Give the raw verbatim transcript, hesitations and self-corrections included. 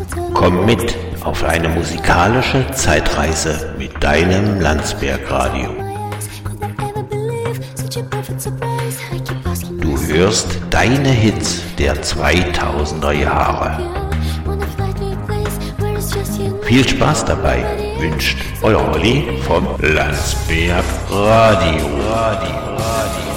Komm mit auf eine musikalische Zeitreise mit deinem Landsberg-Radio. Du hörst deine Hits der zweitausender Jahre. Viel Spaß dabei wünscht euer Olli vom Landsberg Radio. Radio, Radio.